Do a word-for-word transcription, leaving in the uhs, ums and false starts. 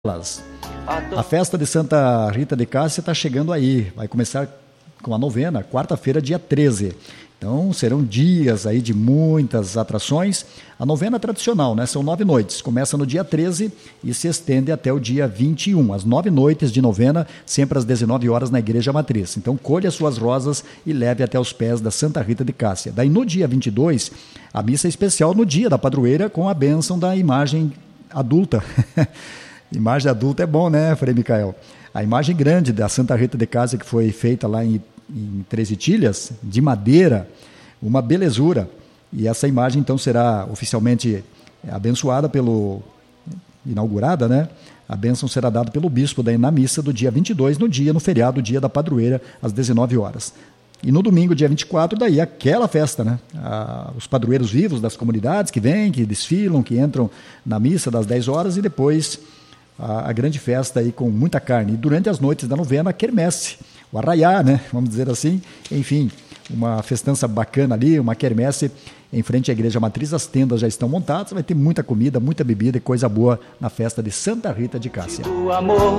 A festa de Santa Rita de Cássia está chegando aí, vai começar com a novena, quarta-feira, dia treze. Então serão dias aí de muitas atrações. A novena tradicional, né? São nove noites, começa no dia treze e se estende até o dia vinte e um. As nove noites de novena, sempre às dezenove horas na Igreja Matriz. Então colhe as suas rosas e leve até os pés da Santa Rita de Cássia. Daí no dia vinte e dois, a missa especial no dia da padroeira com a bênção da imagem adulta. Imagem adulta é bom, né, Frei Micael? A imagem grande da Santa Rita de Cássia, que foi feita lá em, em Três Itilhas, de madeira, uma belezura. E essa imagem, então, será oficialmente abençoada pelo... inaugurada, né? A bênção será dada pelo bispo daí na missa do dia vinte e dois, no dia, no feriado, dia da padroeira, às dezenove horas. E no domingo, dia vinte e quatro, daí aquela festa, né? Ah, os padroeiros vivos das comunidades que vêm, que desfilam, que entram na missa das dez horas e depois... A, a grande festa aí com muita carne. E durante as noites da novena, a quermesse, o arraiá, né? Vamos dizer assim. Enfim, uma festança bacana ali, uma quermesse em frente à Igreja Matriz. As tendas já estão montadas, vai ter muita comida, muita bebida e coisa boa na festa de Santa Rita de Cássia.